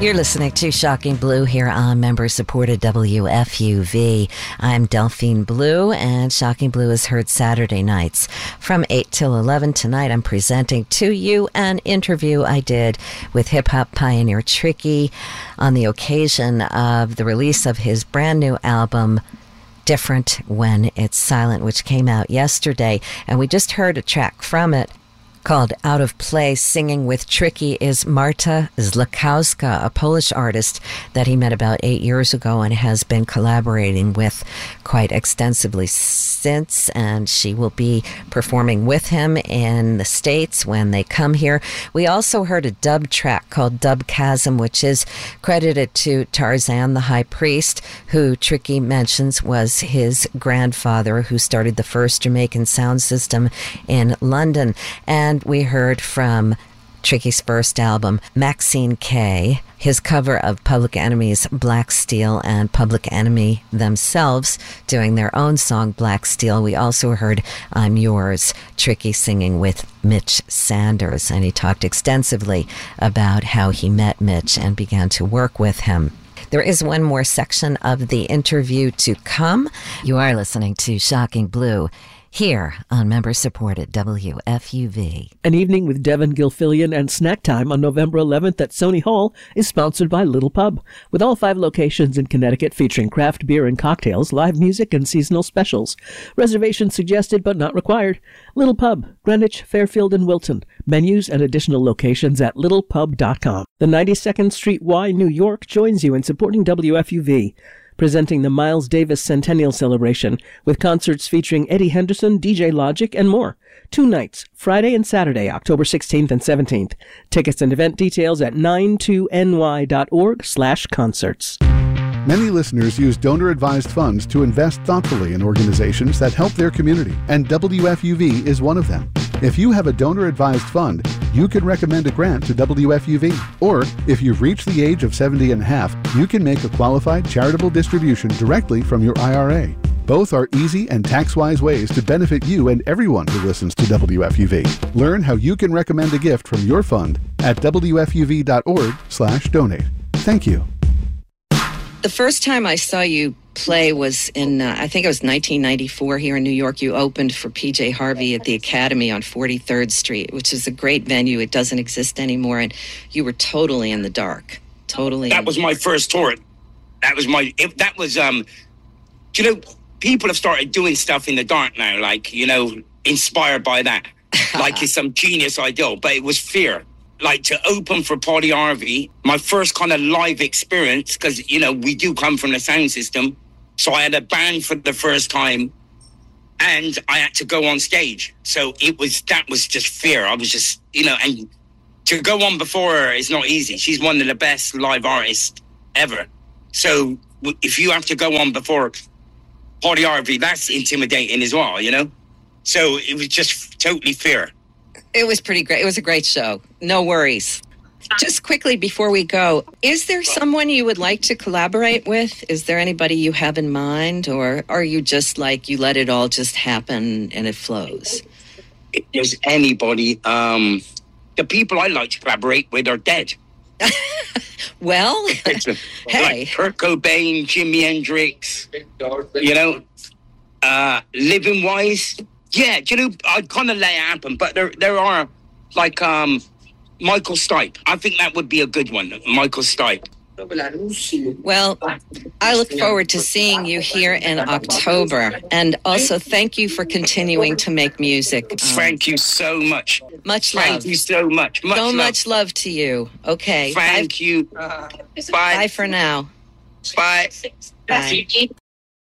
You're listening to Shocking Blue here on member-supported WFUV. I'm Delphine Blue, and Shocking Blue is heard Saturday nights from 8 till 11. Tonight I'm presenting to you an interview I did with hip-hop pioneer Tricky on the occasion of the release of his brand new album, Different When It's Silent, which came out yesterday. And we just heard a track from it called Out of Place. Singing with Tricky is Marta Zlakowska, a Polish artist that he met about 8 years ago and has been collaborating with quite extensively since, and she will be performing with him in the States when they come here. We also heard a dub track called Dub Chasm, which is credited to Tarzan the High Priest, who Tricky mentions was his grandfather who started the first Jamaican sound system in London. And we heard from Tricky's first album, Maxine K, his cover of Public Enemy's Black Steel and Public Enemy themselves doing their own song, Black Steel. We also heard I'm Yours, Tricky singing with Mitch Sanders, and he talked extensively about how he met Mitch and began to work with him. There is one more section of the interview to come. You are listening to Shocking Blue here on member-supported WFUV. An evening with Devin Gilfillian and Snack Time on November 11th at Sony Hall is sponsored by Little Pub, with all 5 locations in Connecticut featuring craft beer and cocktails, live music, and seasonal specials. Reservations suggested but not required. Little Pub, Greenwich, Fairfield, and Wilton. Menus and additional locations at littlepub.com. The 92nd Street Y, New York joins you in supporting WFUV, presenting the Miles Davis Centennial Celebration with concerts featuring Eddie Henderson, DJ Logic, and more. 2 nights, Friday and Saturday, October 16th and 17th. Tickets and event details at 92ny.org/concerts. Many listeners use donor-advised funds to invest thoughtfully in organizations that help their community, and WFUV is one of them. If you have a donor-advised fund, you can recommend a grant to WFUV. Or, if you've reached the age of 70 and a half, you can make a qualified charitable distribution directly from your IRA. Both are easy and tax-wise ways to benefit you and everyone who listens to WFUV. Learn how you can recommend a gift from your fund at WFUV.org/donate. Thank you. The first time I saw you play was in, I think it was 1994 here in New York. You opened for PJ Harvey at the Academy on 43rd Street, which is a great venue. It doesn't exist anymore, and you were totally in the dark. Totally. That was my first tour. People have started doing stuff in the dark now, like, inspired by that. Like it's some genius ideal, but it was fear. Like to open for Paddy Harvey, my first kind of live experience, because, we do come from the sound system. So I had a band for the first time and I had to go on stage. So that was just fear. I was just, and to go on before her is not easy. She's one of the best live artists ever. So if you have to go on before Paddy Harvey, that's intimidating as well, So it was just totally fear. It was pretty great. It was a great show. No worries. Just quickly before we go, is there someone you would like to collaborate with? Is there anybody you have in mind, or are you just like you let it all just happen and it flows? If there's anybody, the people I like to collaborate with are dead. Well, hey. Like Kurt Cobain, Jimi Hendrix, living wise. Yeah, I'd kind of let it happen, but there are, like, Michael Stipe. I think that would be a good one, Michael Stipe. Well, I look forward to seeing you here in October. And also, thank you for continuing to make music. Thank you so much. Much love. Thank you so much. Much love to you. Okay. Thank you. Bye. Bye for now. Bye. Bye.